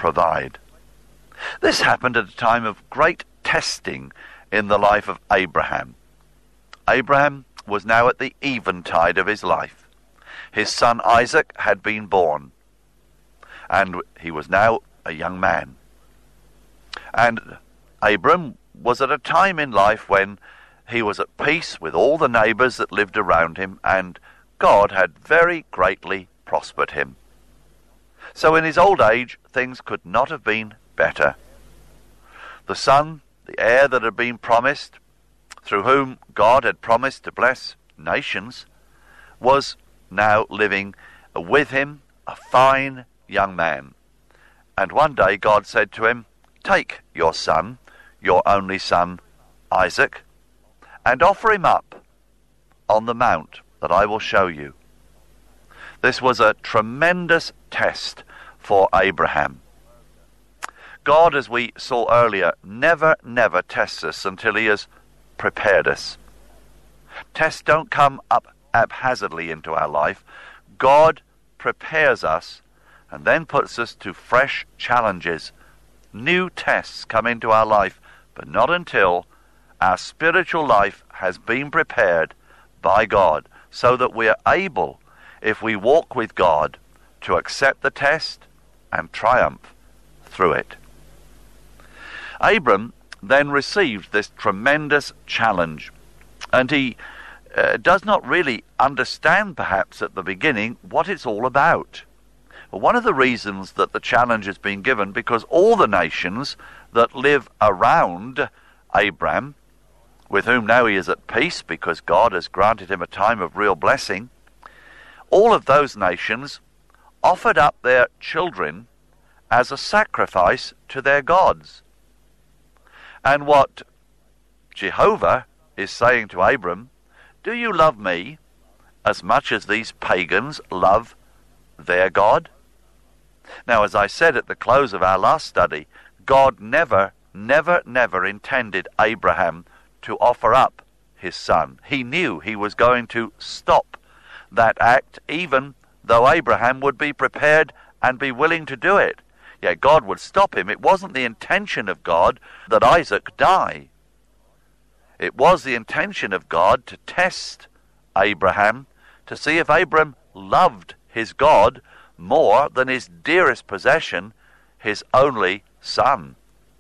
provide. This happened at a time of great testing in the life of Abraham. Abraham was now at the eventide of his life. His son Isaac had been born, and he was now a young man. And Abram was at a time in life when he was at peace with all the neighbours that lived around him, and God had very greatly prospered him. So in his old age, things could not have been better. The son, the heir that had been promised, through whom God had promised to bless nations, was now living with him, a fine young man. And one day God said to him, "Take your son, your only son, Isaac, and offer him up on the mount that I will show you." This was a tremendous test for Abraham. God, as we saw earlier, never tests us until he has prepared us. Tests don't come up haphazardly into our life. God prepares us and then puts us to fresh challenges. New tests come into our life, but not until our spiritual life has been prepared by God, so that we are able, if we walk with God, to accept the test and triumph through it. Abram then received this tremendous challenge, and he does not really understand, perhaps at the beginning, what it's all about. One of the reasons that the challenge has been given, because all the nations that live around Abram, with whom now he is at peace because God has granted him a time of real blessing, all of those nations offered up their children as a sacrifice to their gods. And what Jehovah is saying to Abram, "Do you love me as much as these pagans love their God?" Now, as I said at the close of our last study, God never intended Abraham to offer up his son. He knew he was going to stop that act, even though Abraham would be prepared and be willing to do it. Yet God would stop him. It wasn't the intention of God that Isaac die. It was the intention of God to test Abraham, to see if Abraham loved his God more than his dearest possession, his only son.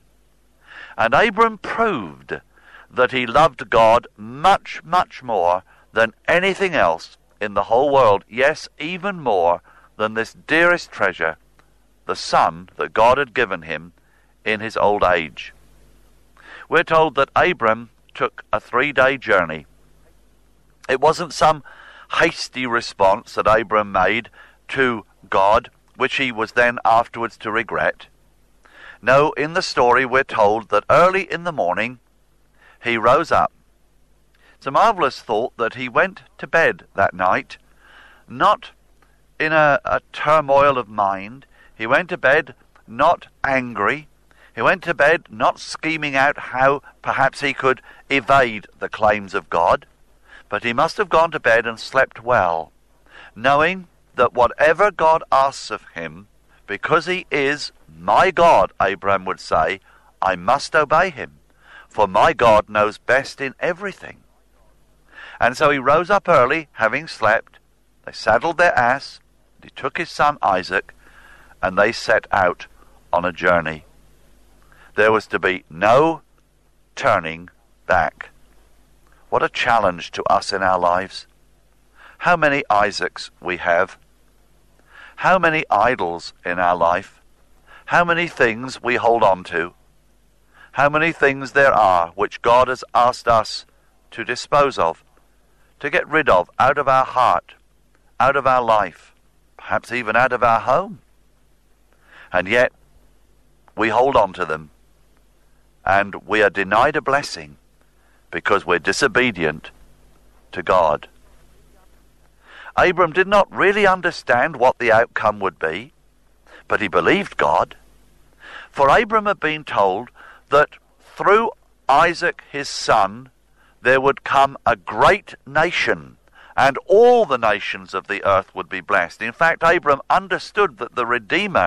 And Abraham proved that he loved God much more than anything else in the whole world. Yes, even more than this dearest treasure, the son that God had given him in his old age. We're told that Abram took a 3-day journey. It wasn't some hasty response that Abram made to God, which he was then afterwards to regret. No, in the story we're told that early in the morning he rose up. It's a marvelous thought that he went to bed that night, not in a turmoil of mind. He went to bed not angry. He went to bed not scheming out how perhaps he could evade the claims of God, but he must have gone to bed and slept well, knowing that whatever God asks of him, because he is my God, Abraham would say, I must obey him, for my God knows best in everything. And so he rose up early, having slept. They saddled their ass, and he took his son Isaac, and they set out on a journey. There was to be no turning back. What a challenge to us in our lives. How many Isaacs we have. How many idols in our life. How many things we hold on to. How many things there are which God has asked us to dispose of, to get rid of, out of our heart, out of our life, perhaps even out of our home. And yet we hold on to them, and we are denied a blessing because we're disobedient to God. Abram did not really understand what the outcome would be, but he believed God. For Abram had been told that through Isaac his son there would come a great nation, and all the nations of the earth would be blessed. In fact, Abram understood that the Redeemer